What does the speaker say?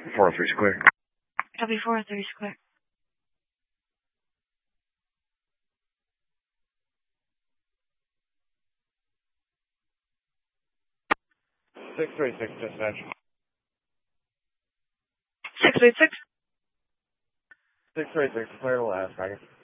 403 square. Copy 403 square. Six three six dispatch. 636. 636, clear the last packet.